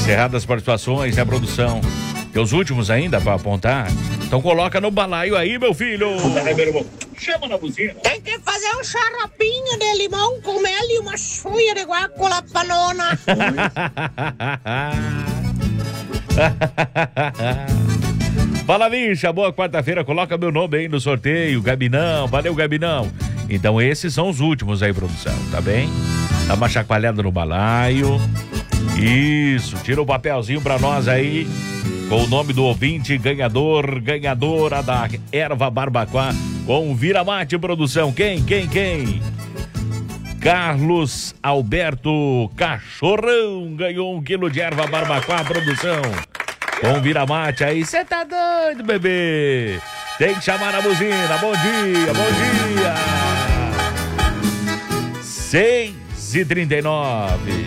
Encerradas as participações, né, produção? Tem os últimos ainda pra apontar? Então coloca no balaio aí, meu filho. Chama na buzina. Tem que fazer um xaropinho de limão com mel e uma chuia de guacola panona. Fala, bicha, boa quarta-feira, coloca meu nome aí no sorteio, Gabinão, valeu, Gabinão. Então esses são os últimos aí, produção, tá bem? Dá uma chacoalhada no balaio. Isso, tira o papelzinho pra nós aí, com o nome do ouvinte, ganhadora da erva Barbacoa, com vira-mate, produção. Quem? Carlos Alberto Cachorrão ganhou 1 quilo de erva Barbacoa, produção. Com vira-mate aí, cê tá doido, bebê? Tem que chamar a buzina. Bom dia. 6h39.